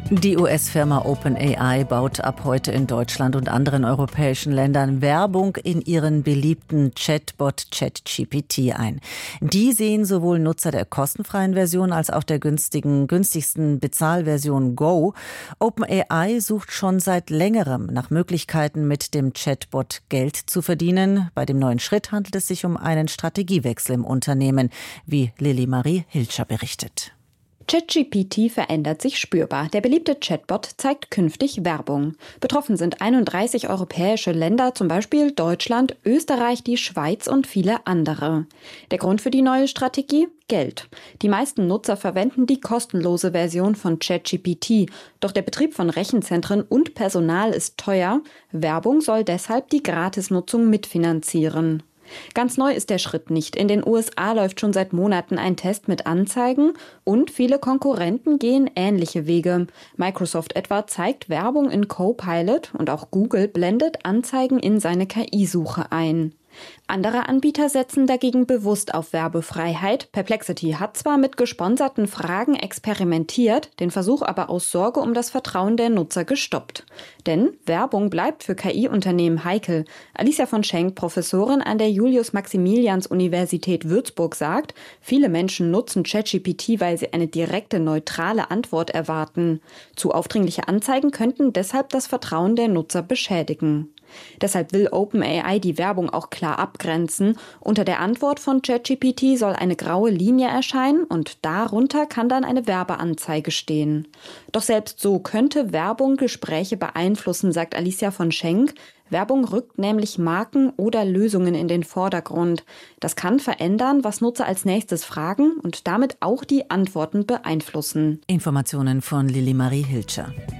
Die US-Firma OpenAI baut ab heute in Deutschland und anderen europäischen Ländern Werbung in ihren beliebten Chatbot ChatGPT ein. Die sehen sowohl Nutzer der kostenfreien Version als auch der günstigsten Bezahlversion Go. OpenAI sucht schon seit längerem nach Möglichkeiten, mit dem Chatbot Geld zu verdienen. Bei dem neuen Schritt handelt es sich um einen Strategiewechsel im Unternehmen, wie Lilly Marie Hilscher berichtet. ChatGPT verändert sich spürbar. Der beliebte Chatbot zeigt künftig Werbung. Betroffen sind 31 europäische Länder, zum Beispiel Deutschland, Österreich, die Schweiz und viele andere. Der Grund für die neue Strategie? Geld. Die meisten Nutzer verwenden die kostenlose Version von ChatGPT. Doch der Betrieb von Rechenzentren und Personal ist teuer. Werbung soll deshalb die Gratisnutzung mitfinanzieren. Ganz neu ist der Schritt nicht. In den USA läuft schon seit Monaten ein Test mit Anzeigen und viele Konkurrenten gehen ähnliche Wege. Microsoft etwa zeigt Werbung in Copilot und auch Google blendet Anzeigen in seine KI-Suche ein. Andere Anbieter setzen dagegen bewusst auf Werbefreiheit. Perplexity hat zwar mit gesponserten Fragen experimentiert, den Versuch aber aus Sorge um das Vertrauen der Nutzer gestoppt. Denn Werbung bleibt für KI-Unternehmen heikel. Alicia von Schenk, Professorin an der Julius-Maximilians-Universität Würzburg, sagt, viele Menschen nutzen ChatGPT, weil sie eine direkte, neutrale Antwort erwarten. Zu aufdringliche Anzeigen könnten deshalb das Vertrauen der Nutzer beschädigen. Deshalb will OpenAI die Werbung auch klar abgrenzen. Unter der Antwort von ChatGPT soll eine graue Linie erscheinen und darunter kann dann eine Werbeanzeige stehen. Doch selbst so könnte Werbung Gespräche beeinflussen, sagt Alicia von Schenk. Werbung rückt nämlich Marken oder Lösungen in den Vordergrund. Das kann verändern, was Nutzer als nächstes fragen und damit auch die Antworten beeinflussen. Informationen von Lilly Marie Hilscher.